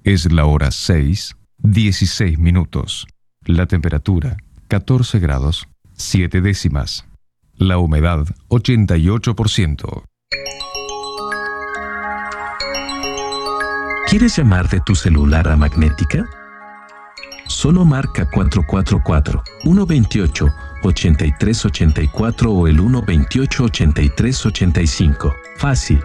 Es la hora 6:16. La temperatura, 14 grados, 7 décimas. La humedad, 88%. ¿Quieres llamar de tu celular a Magnética? Solo marca 444-128-8384 o el 128-8385. Fácil.